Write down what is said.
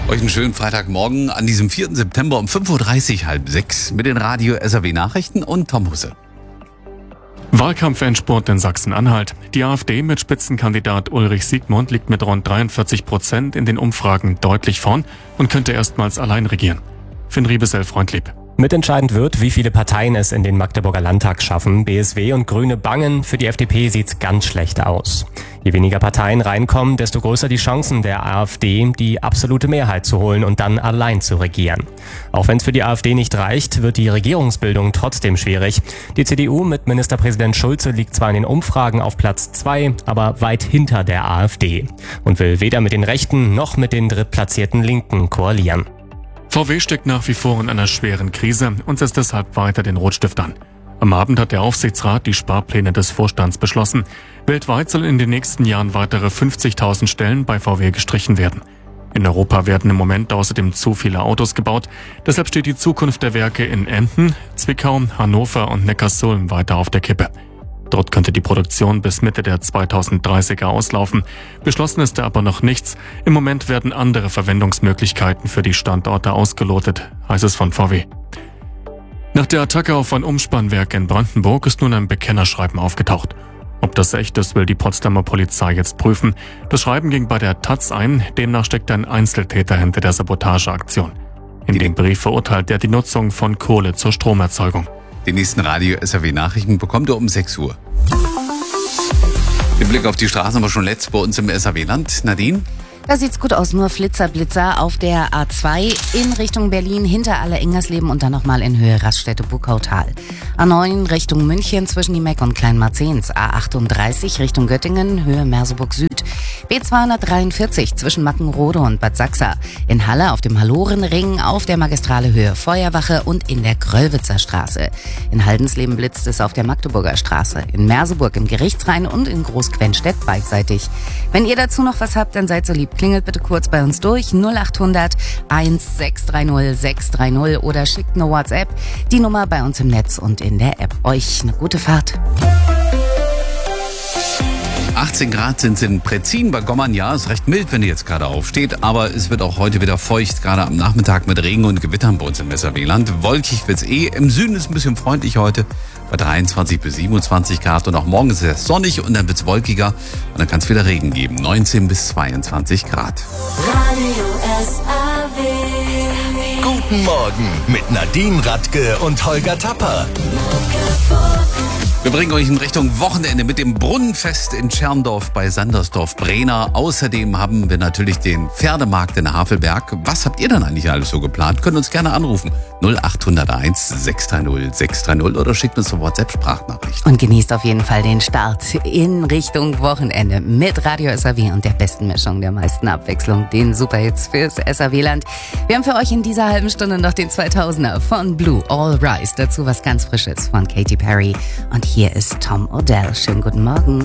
Euch einen schönen Freitagmorgen an diesem 4. September um 5.30 Uhr, halb 6 mit den Radio SAW Nachrichten und Tom Husse. Wahlkampfendspurt in Sachsen-Anhalt. Die AfD mit Spitzenkandidat Ulrich Siegmund liegt mit rund 43% in den Umfragen deutlich vorn und könnte erstmals allein regieren. Finn Riebesell-Freundlieb. Mitentscheidend wird, wie viele Parteien es in den Magdeburger Landtag schaffen. BSW und Grüne bangen, für die FDP sieht's ganz schlecht aus. Je weniger Parteien reinkommen, desto größer die Chancen der AfD, die absolute Mehrheit zu holen und dann allein zu regieren. Auch wenn es für die AfD nicht reicht, wird die Regierungsbildung trotzdem schwierig. Die CDU mit Ministerpräsident Schulze liegt zwar in den Umfragen auf Platz 2, aber weit hinter der AfD und will weder mit den Rechten noch mit den drittplatzierten Linken koalieren. VW steckt nach wie vor in einer schweren Krise und setzt deshalb weiter den Rotstift an. Am Abend hat der Aufsichtsrat die Sparpläne des Vorstands beschlossen. Weltweit sollen in den nächsten Jahren weitere 50.000 Stellen bei VW gestrichen werden. In Europa werden im Moment außerdem zu viele Autos gebaut. Deshalb steht die Zukunft der Werke in Emden, Zwickau, Hannover und Neckarsulm weiter auf der Kippe. Dort könnte die Produktion bis Mitte der 2030er auslaufen. Beschlossen ist da aber noch nichts. Im Moment werden andere Verwendungsmöglichkeiten für die Standorte ausgelotet, heißt es von VW. Nach der Attacke auf ein Umspannwerk in Brandenburg ist nun ein Bekennerschreiben aufgetaucht. Ob das echt ist, will die Potsdamer Polizei jetzt prüfen. Das Schreiben ging bei der taz ein, demnach steckt ein Einzeltäter hinter der Sabotageaktion. In dem Brief verurteilt er die Nutzung von Kohle zur Stromerzeugung. Die nächsten Radio SAW Nachrichten bekommt ihr um 6 Uhr. Den Blick auf die Straßen haben wir schon letzt bei uns im SAW-Land. Nadine? Da sieht's gut aus, nur Blitzer auf der A2 in Richtung Berlin, hinter Aller-Ingersleben und dann nochmal in Höhe Raststätte-Buckautal. A9 Richtung München zwischen Niemeck und Kleinmarzens. A38 Richtung Göttingen, Höhe Merseburg Süd. B243 zwischen Mackenrode und Bad Sachsa. In Halle auf dem Hallorenring, auf der Magistrale Höhe Feuerwache und in der Gröllwitzer Straße. In Haldensleben blitzt es auf der Magdeburger Straße. In Merseburg im Gerichtsrhein und in Großquenstedt beidseitig. Wenn ihr dazu noch was habt, dann seid so lieb. Klingelt bitte kurz bei uns durch 0800 1630 630 oder schickt eine WhatsApp. Die Nummer bei uns im Netz und in der App. Euch eine gute Fahrt. 18 Grad sind es in Pretzin bei Gommern. Ja, ist recht mild, wenn ihr jetzt gerade aufsteht. Aber es wird auch heute wieder feucht, gerade am Nachmittag mit Regen und Gewittern bei uns im SAW-Land. Wolkig wird's Im Süden ist ein bisschen freundlich heute bei 23 bis 27 Grad. Und auch morgen ist es sonnig und dann wird's wolkiger. Und dann kann es wieder Regen geben. 19 bis 22 Grad. Radio SAW. Guten Morgen mit Nadine Radke und Holger Tapper. Wir bringen euch in Richtung Wochenende mit dem Brunnenfest in Tscherndorf bei Sandersdorf-Brehna. Außerdem haben wir natürlich den Pferdemarkt in Havelberg. Was habt ihr denn eigentlich alles so geplant? Könnt uns gerne anrufen. 0801 630 630 oder schickt uns eine WhatsApp-Sprachnachricht. Und genießt auf jeden Fall den Start in Richtung Wochenende mit Radio SAW und der besten Mischung, der meisten Abwechslung, den Superhits fürs SAW-Land. Wir haben für euch in dieser halben Stunde noch den 2000er von Blue, All Rise. Dazu was ganz Frisches von Katy Perry. Und hier ist Tom Odell. Schönen guten Morgen.